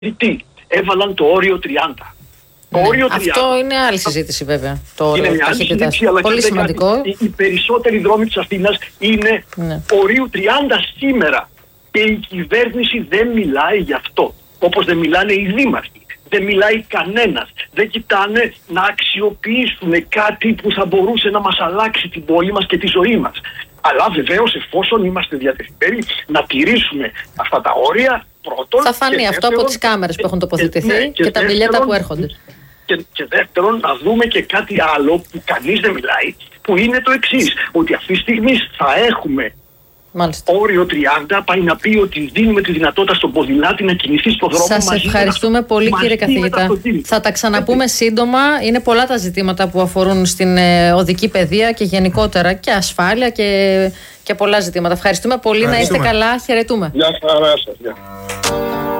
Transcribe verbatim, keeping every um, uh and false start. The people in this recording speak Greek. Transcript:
τι, έβαλαν το όριο τριάντα. Ναι, το όριο τριάντα. Αυτό είναι άλλη συζήτηση βέβαια. Το όριο είναι μια άλλη συζήτηση, αλλά πολύ σημαντικό. Κάτι, οι, οι περισσότεροι δρόμοι της Αθήνας είναι ναι. ορίου τριάντα σήμερα. Και η κυβέρνηση δεν μιλάει γι' αυτό. Όπως δεν μιλάνε οι δήμαρχοι. Δεν μιλάει κανένας. Δεν κοιτάνε να αξιοποιήσουν κάτι που θα μπορούσε να μας αλλάξει την πόλη μας και τη ζωή μας. Αλλά βεβαίως εφόσον είμαστε διατεθειμένοι να τηρήσουμε αυτά τα όρια, πρώτον. Θα φανεί αυτό δεύτερον, από τις κάμερες που έχουν τοποθετηθεί και, ναι, και, και τα μπιλιέτα που έρχονται. Και, και δεύτερον, να δούμε και κάτι άλλο που κανείς δεν μιλάει, που είναι το εξής. Ότι αυτή τη στιγμή θα έχουμε. Μάλιστα. Όριο τριάντα, πάει να πει ότι δίνουμε τη δυνατότητα στον ποδηλάτη να κινηθεί στον δρόμο. Σας μαζί ευχαριστούμε με, πολύ μαζί κύριε καθηγητά. Θα τα ξαναπούμε Έτσι. σύντομα. Είναι πολλά τα ζητήματα που αφορούν στην ε, οδική παιδεία και γενικότερα και ασφάλεια και, και πολλά ζητήματα. Ευχαριστούμε πολύ. Ευχαριστούμε. Να είστε καλά. Χαιρετούμε. Γεια χαρά σας.